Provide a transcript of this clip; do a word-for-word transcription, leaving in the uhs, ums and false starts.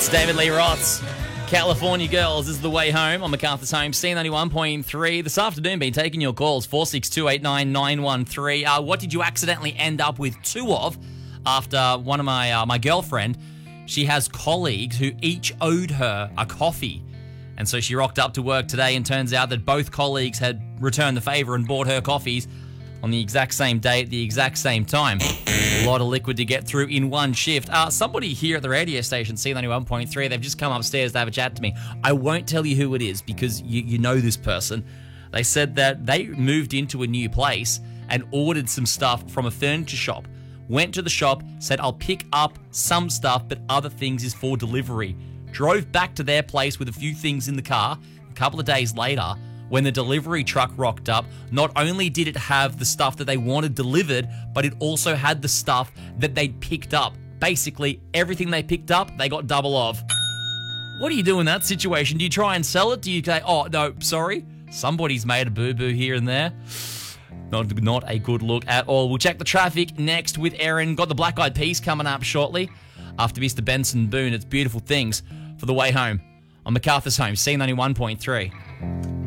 It's David Lee Roth's California Girls is the way home on MacArthur's Home, C ninety-one point three. This afternoon, been taking your calls, four six two eight nine nine one three. Uh, what did you accidentally end up with two of after one of my, uh, my girlfriend, she has colleagues who each owed her a coffee. And so she rocked up to work today and turns out that both colleagues had returned the favour and bought her coffees on the exact same day at the exact same time. A lot of liquid to get through in one shift. Uh, somebody here at the radio station, C ninety-one point three, they've just come upstairs to have a chat to me. I won't tell you who it is because you, you know this person. They said that they moved into a new place and ordered some stuff from a furniture shop. Went to the shop, said, I'll pick up some stuff, but other things is for delivery. Drove back to their place with a few things in the car. A couple of days later, when the delivery truck rocked up, not only did it have the stuff that they wanted delivered, but it also had the stuff that they'd picked up. Basically, everything they picked up, they got double of. What do you do in that situation? Do you try and sell it? Do you say, oh, no, sorry, somebody's made a boo-boo here and there? Not, not a good look at all. We'll check the traffic next with Erin. Got the Black Eyed Peas coming up shortly. After Mister Benson Boone, it's Beautiful Things for the way home on MacArthur's Home, C ninety-one point three.